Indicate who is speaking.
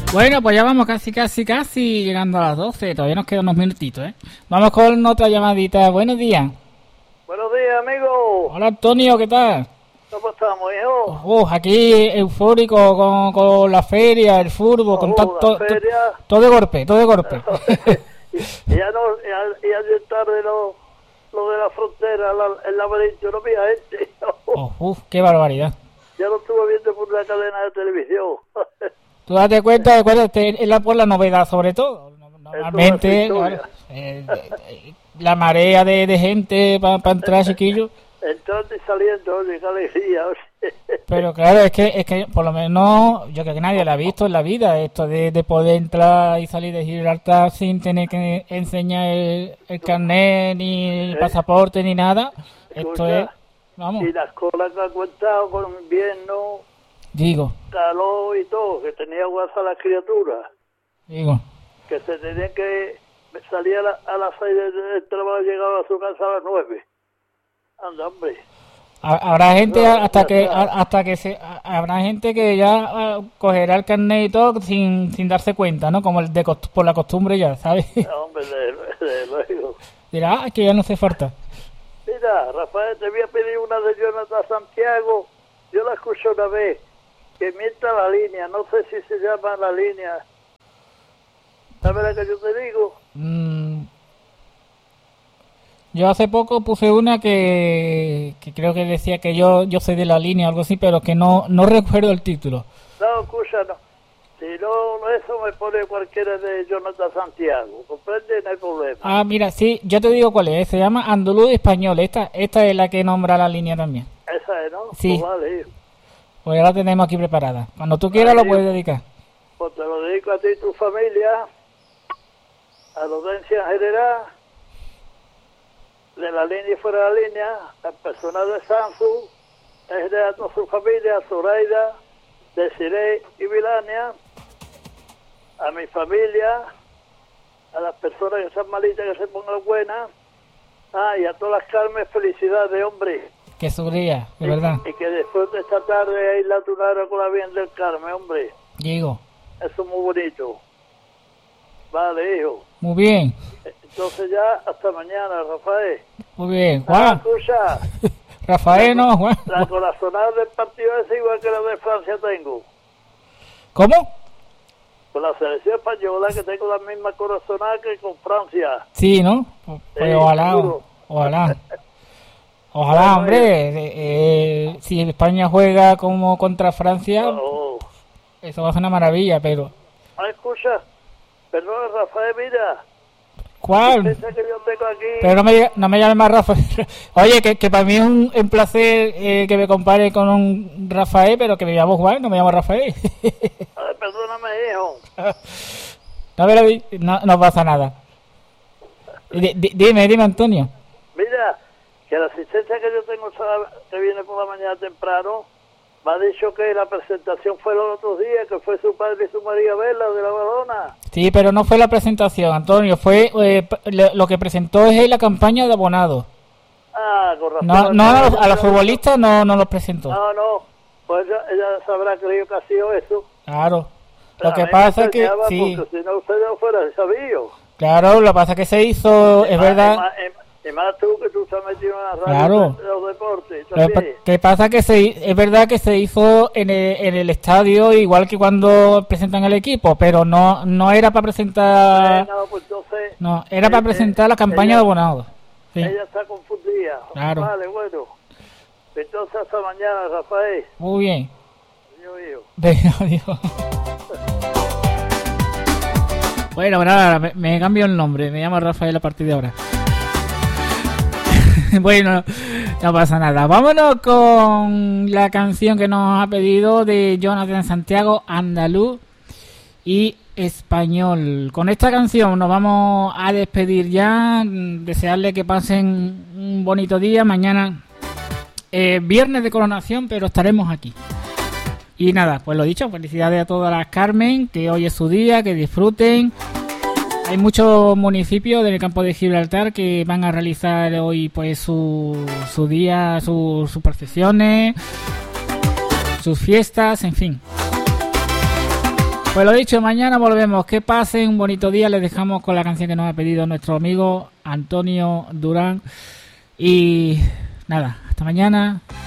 Speaker 1: Bueno, pues ya vamos casi llegando a las 12. Todavía nos quedan unos minutitos, ¿eh? Vamos con otra llamadita. Buenos días.
Speaker 2: Buenos días, amigo.
Speaker 1: Hola, Antonio, ¿qué tal?
Speaker 2: ¿Cómo estamos, hijo?
Speaker 1: Aquí eufórico con la feria, el fútbol, con todo de golpe.
Speaker 2: y ya es tarde lo de la frontera, el laberinto, no había gente.
Speaker 1: Qué barbaridad.
Speaker 2: Ya lo estuve viendo por una cadena de televisión.
Speaker 1: Tú date cuenta, es la novedad sobre todo. Normalmente, claro, la marea de gente para entrar, chiquillos.
Speaker 2: Entrando y saliendo, qué alegría.
Speaker 1: Pero claro, es que por lo menos yo creo que nadie lo ha visto en la vida, esto de poder entrar y salir de Gibraltar sin tener que enseñar el carnet, ni el pasaporte, ni nada. Esto es, vamos.
Speaker 2: Y las colas que han contado con invierno,
Speaker 1: digo,
Speaker 2: calor y todo, que tenía guasa las criaturas.
Speaker 1: Digo.
Speaker 2: Que se tenía que salir a las 6 del trabajo y llegaba a su casa a las 9. Anda, hombre.
Speaker 1: Habrá gente habrá gente que ya cogerá el carnet y todo sin darse cuenta, ¿no? Como por la costumbre ya, ¿sabes?
Speaker 2: No, hombre, de luego.
Speaker 1: Dirá, que ya no hace falta.
Speaker 2: Mira, Rafael, te voy a pedir una de Jonathan Santiago. Yo la escuché una vez. Que mienta la línea, no sé si se llama la línea. ¿Sabes la que yo te digo?
Speaker 1: Yo hace poco puse una que creo que decía que yo soy de la línea o algo así, pero que no recuerdo el título.
Speaker 2: No, escucha, no. Si no, eso me pone cualquiera de Jonathan Santiago. ¿Comprende? No hay problema.
Speaker 1: Ah, mira, sí, yo te digo cuál es. Se llama Andaluz Español. Esta es la que nombra la línea también.
Speaker 2: Esa es, ¿no?
Speaker 1: Sí.
Speaker 2: Pues vale.
Speaker 1: Pues ya la tenemos aquí preparada. Cuando tú quieras lo puedes dedicar.
Speaker 2: Pues te lo dedico a ti y tu familia, a la audiencia en general, de la línea y fuera de la línea, al personal de Sansu, en general a toda su familia, a Zoraida, Desiree y Vilania, a mi familia, a las personas que están malitas que se pongan buenas, y a todas las Carmen, felicidades, hombre.
Speaker 1: Que su día, de verdad.
Speaker 2: Y que después de esta tarde ahí la tunara con la bien del Carmen, hombre.
Speaker 1: Digo.
Speaker 2: Eso es muy bonito. Vale, hijo.
Speaker 1: Muy bien.
Speaker 2: Entonces ya, hasta mañana, Rafael.
Speaker 1: Muy bien, Juan.
Speaker 2: Escucha.
Speaker 1: Rafael, no, Juan.
Speaker 2: La corazonada del partido es igual que la de Francia tengo.
Speaker 1: ¿Cómo?
Speaker 2: Con la selección española que tengo la misma corazonada que con Francia.
Speaker 1: Sí, ¿no? Pues ojalá. Ojalá, hombre, si España juega como contra Francia, eso va a ser una maravilla, pero...
Speaker 2: escucha, perdón, Rafael, mira.
Speaker 1: ¿Cuál?
Speaker 2: Que yo tengo aquí...
Speaker 1: Pero no me llames más Rafael. Oye, que para mí es un placer que me compare con un Rafael, pero que me llamo Juan, no me llamo Rafael.
Speaker 2: Perdóname, hijo.
Speaker 1: No pasa nada. Dime, Antonio.
Speaker 2: Mira, que la asistencia que yo tengo que viene por la mañana temprano me ha dicho que la presentación fue los otros días, que fue su padre y su María Vela de la Badona.
Speaker 1: Sí, pero no fue la presentación, Antonio, fue lo que presentó es la campaña de abonados.
Speaker 2: Con razón.
Speaker 1: No a los futbolistas no los presentó.
Speaker 2: No, pues ella sabrá que yo que ha sido eso.
Speaker 1: Claro, lo que pasa es que sí.
Speaker 2: Porque si no, usted no fuera sabido.
Speaker 1: Claro, lo que pasa es que se hizo, es verdad.
Speaker 2: Y más tú que tú estás metido en la radio,
Speaker 1: claro,
Speaker 2: de los deportes.
Speaker 1: ¿Qué pasa? Que es verdad que se hizo en el estadio igual que cuando presentan el equipo, pero no era para presentar...
Speaker 2: pues entonces,
Speaker 1: no, era para presentar la campaña de abonados. Sí.
Speaker 2: Ella está confundida.
Speaker 1: Claro.
Speaker 2: Vale, bueno. Entonces hasta mañana, Rafael.
Speaker 1: Muy bien.
Speaker 2: Adiós.
Speaker 1: Bueno, nada, me cambio el nombre, me llamo Rafael a partir de ahora. Bueno, no pasa nada. Vámonos con la canción que nos ha pedido de Jonathan Santiago, Andaluz y Español. Con esta canción nos vamos a despedir ya. Desearle que pasen un bonito día. Mañana viernes de coronación, pero estaremos aquí. Y nada, pues lo dicho, felicidades a todas las Carmen, que hoy es su día, que disfruten. Hay muchos municipios del campo de Gibraltar que van a realizar hoy pues su día, sus procesiones, sus fiestas, en fin. Pues lo dicho, mañana volvemos. Que pasen un bonito día. Les dejamos con la canción que nos ha pedido nuestro amigo Antonio Durán. Y nada, hasta mañana.